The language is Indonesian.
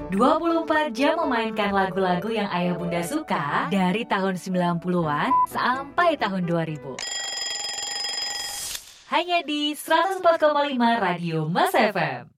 24 jam memainkan lagu-lagu yang ayah bunda suka dari tahun 90-an sampai tahun 2000. Hanya di 104,5 Radio Mas FM.